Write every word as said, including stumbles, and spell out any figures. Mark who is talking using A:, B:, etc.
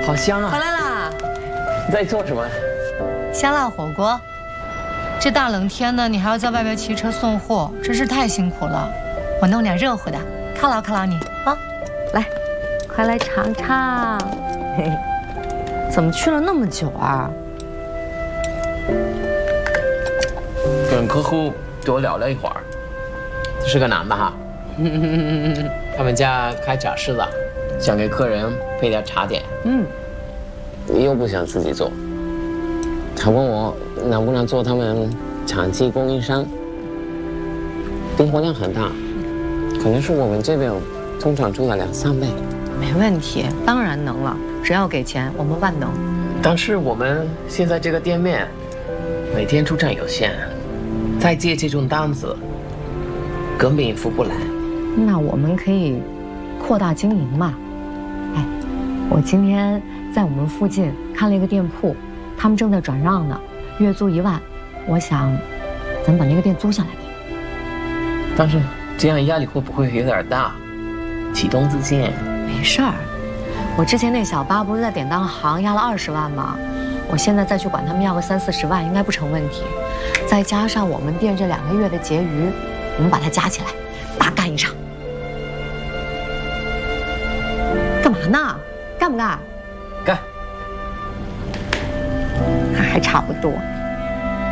A: 好香啊！
B: 回来啦！
A: 你在做什么？
B: 香辣火锅。这大冷天的，你还要在外边骑车送货，真是太辛苦了。我弄点热乎的，犒劳犒劳你啊！来，快来尝尝。嘿嘿，怎么去了那么久啊？
A: 跟客户多聊了一会儿。是个男的哈，他们家开茶室的，想给客人配点茶点。嗯，又不想自己做，他问我能不能做他们长期供应商，订货量很大，可能是我们这边通常做了两三倍。
B: 没问题，当然能了，只要给钱，我们万能。
A: 但是我们现在这个店面每天出账有限，再接这种单子根本应付不来。
B: 那我们可以扩大经营嘛？哎，我今天在我们附近看了一个店铺，他们正在转让呢，月租一万，我想咱把那个店租下来呗。
A: 但是这样压力会不会有点大？启动资金。
B: 没事儿，我之前那小八不是在典当行压了二十万吗？我现在再去管他们要个三四十万，应该不成问题。再加上我们店这两个月的结余，我们把它加起来，大干一场。干嘛呢？干不干？
A: 干。
B: 还差不多。